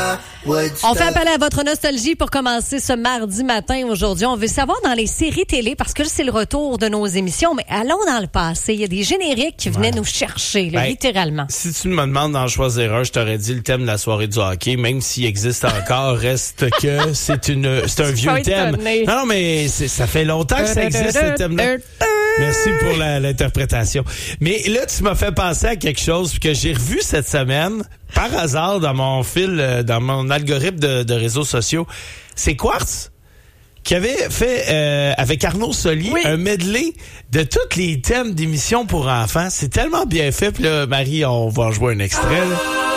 On fait appel à votre nostalgie pour commencer ce mardi matin aujourd'hui. On veut savoir dans les séries télé, parce que là, c'est le retour de nos émissions, mais allons dans le passé. Il y a des génériques qui venaient nous chercher, là, littéralement. Si tu me demandes d'en choisir un, je t'aurais dit le thème de la soirée du hockey, même s'il existe encore, reste que c'est un vieux thème. Non, mais ça fait longtemps que ça existe, ce thème-là. Merci pour l'interprétation. Mais là, tu m'as fait penser à quelque chose que j'ai revu cette semaine, par hasard, dans mon fil, dans mon algorithme de réseaux sociaux. C'est Quartz qui avait fait, avec Arnaud Soli, un medley de tous les thèmes d'émissions pour enfants. C'est tellement bien fait. Puis là, Marie, on va en jouer un extrait, là.